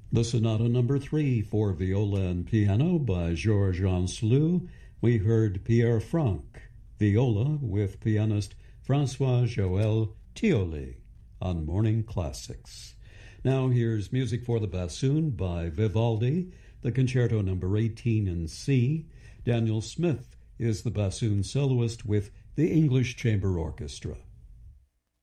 The Sonata Number 3 for viola and piano by Georges Ancelou. We heard Pierre Franck, viola with pianist Francois-Joël Thiollet on Morning Classics. Now here's music for the bassoon by Vivaldi, the Concerto Number 18 in C. Daniel Smith is the bassoon soloist with the English Chamber Orchestra.